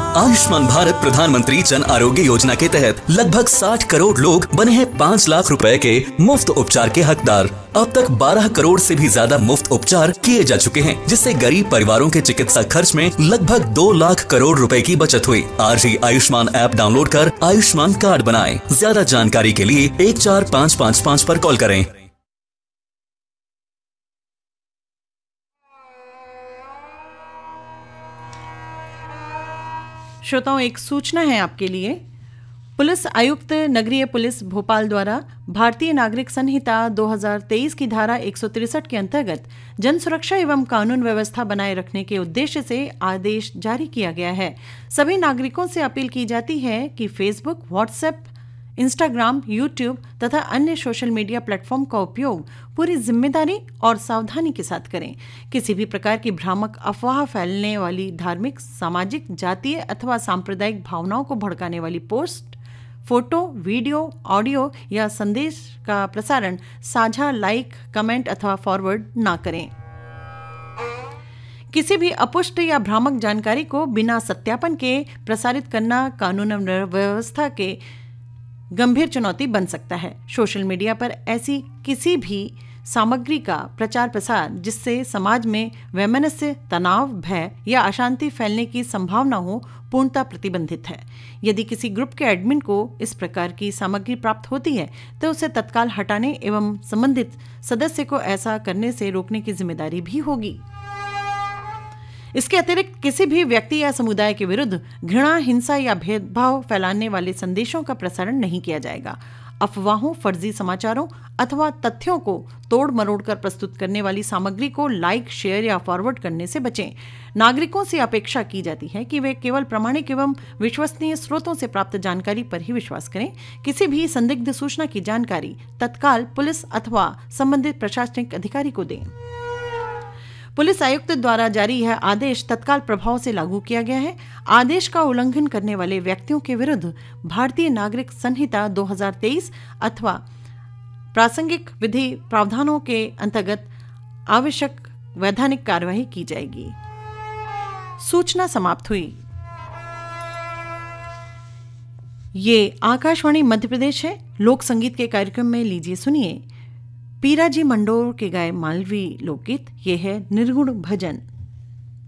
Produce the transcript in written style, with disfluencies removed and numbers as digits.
आयुष्मान भारत प्रधानमंत्री जन आरोग्य योजना के तहत लगभग 60 करोड़ लोग बने हैं 5 लाख रुपए के मुफ्त उपचार के हकदार। अब तक 12 करोड़ से भी ज्यादा मुफ्त उपचार किए जा चुके हैं, जिससे गरीब परिवारों के चिकित्सा खर्च में लगभग 2 लाख करोड़ रुपए की बचत हुई। आज ही आयुष्मान ऐप डाउनलोड कर आयुष्मान कार्ड बनाएं। ज्यादा जानकारी के लिए 14555 पर कॉल करें। श्रोताओं, एक सूचना है आपके लिए। पुलिस आयुक्त नगरीय पुलिस भोपाल द्वारा भारतीय नागरिक संहिता 2023 की धारा 163 के अंतर्गत जन सुरक्षा एवं कानून व्यवस्था बनाए रखने के उद्देश्य से आदेश जारी किया गया है। सभी नागरिकों से अपील की जाती है कि फेसबुक, व्हाट्सएप, इंस्टाग्राम, यूट्यूब तथा अन्य सोशल मीडिया प्लेटफॉर्म का उपयोग पूरी जिम्मेदारी और सावधानी के साथ करें। किसी भी प्रकार की भ्रामक अफवाह फैलने वाली धार्मिक, सामाजिक, जातीय अथवा सांप्रदायिक भावनाओं को भड़काने वाली पोस्ट, फोटो, वीडियो, ऑडियो या संदेश का प्रसारण, साझा, लाइक, कमेंट अथवा फॉरवर्ड ना करें। किसी भी अपुष्ट या भ्रामक जानकारी को बिना सत्यापन के प्रसारित करना कानून व्यवस्था के गंभीर चुनौती बन सकता है। सोशल मीडिया पर ऐसी किसी भी सामग्री का प्रचार प्रसार जिससे समाज में वैमनस्य, तनाव, भय या अशांति फैलने की संभावना हो, पूर्णतः प्रतिबंधित है। यदि किसी ग्रुप के एडमिन को इस प्रकार की सामग्री प्राप्त होती है तो उसे तत्काल हटाने एवं संबंधित सदस्य को ऐसा करने से रोकने की जिम्मेदारी भी होगी। इसके अतिरिक्त किसी भी व्यक्ति या समुदाय के विरुद्ध घृणा, हिंसा या भेदभाव फैलाने वाले संदेशों का प्रसारण नहीं किया जाएगा। अफवाहों, फर्जी समाचारों अथवा तथ्यों को तोड़ मरोड़ कर प्रस्तुत करने वाली सामग्री को लाइक, शेयर या फॉरवर्ड करने से बचें। नागरिकों से अपेक्षा की जाती है कि वे केवल प्रामाणिक एवं विश्वसनीय स्रोतों से प्राप्त जानकारी पर ही विश्वास करें। किसी भी संदिग्ध सूचना की जानकारी तत्काल पुलिस अथवा संबंधित प्रशासनिक अधिकारी को दें। पुलिस आयुक्त द्वारा जारी यह आदेश तत्काल प्रभाव से लागू किया गया है। आदेश का उल्लंघन करने वाले व्यक्तियों के विरुद्ध भारतीय नागरिक संहिता 2023 अथवा प्रासंगिक विधि प्रावधानों के अंतर्गत आवश्यक वैधानिक कार्यवाही की जाएगी। सूचना समाप्त हुई। ये आकाशवाणी मध्य प्रदेश है। लोक संगीत के कार्यक्रम में लीजिए सुनिए पीराजी मंडोर के गाए मालवी लोकगीत। ये है निर्गुण भजन।